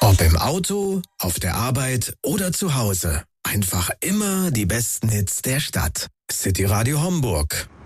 Ob im Auto, auf der Arbeit oder zu Hause. Einfach immer die besten Hits der Stadt. City Radio Homburg.